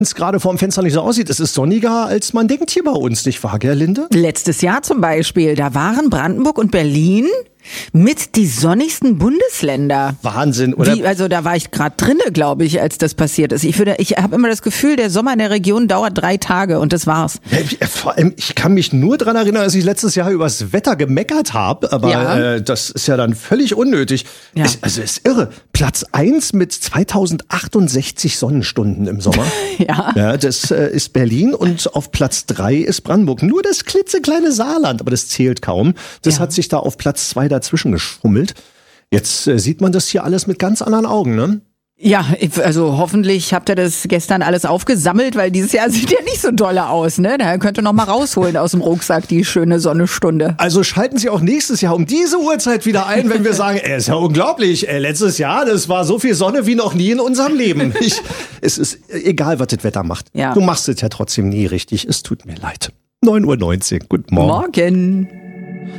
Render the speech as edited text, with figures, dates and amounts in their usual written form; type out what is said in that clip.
es gerade vor dem Fenster nicht so aussieht. Es ist sonniger, als man denkt hier bei uns, nicht wahr, Gerlinde? Letztes Jahr zum Beispiel, da waren Brandenburg und Berlin mit die sonnigsten Bundesländer. Wahnsinn, oder? Also da war ich gerade drinne, glaube ich, als das passiert ist. Ich habe immer das Gefühl, der Sommer in der Region dauert 3 Tage und das war's. Vor allem, ich kann mich nur dran erinnern, dass ich letztes Jahr übers Wetter gemeckert habe, aber das ist ja dann völlig unnötig. Ja. Ist irre. Platz 1 mit 2068 Sonnenstunden im Sommer. Ja. Das ist Berlin und auf Platz 3 ist Brandenburg. Nur das klitzekleine Saarland, aber das zählt kaum. Das hat sich da auf Platz 2 dazwischen geschummelt. Jetzt sieht man das hier alles mit ganz anderen Augen, ne? Ja, also hoffentlich habt ihr das gestern alles aufgesammelt, weil dieses Jahr sieht ja nicht so dolle aus, ne? Da könnt ihr noch mal rausholen aus dem Rucksack die schöne Sonnenstunde. Also schalten Sie auch nächstes Jahr um diese Uhrzeit wieder ein, wenn wir sagen, ist ja unglaublich, letztes Jahr, das war so viel Sonne wie noch nie in unserem Leben. Es ist egal, was das Wetter macht. Ja. Du machst es ja trotzdem nie richtig. Es tut mir leid. 9:19 Uhr. Guten Morgen. Morgen.